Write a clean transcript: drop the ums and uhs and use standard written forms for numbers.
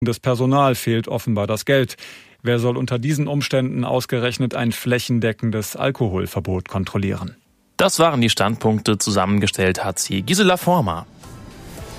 Das Personal fehlt offenbar das Geld. Wer soll unter diesen Umständen ausgerechnet ein flächendeckendes Alkoholverbot kontrollieren? Das waren die Standpunkte, zusammengestellt hat sie Gisela Former.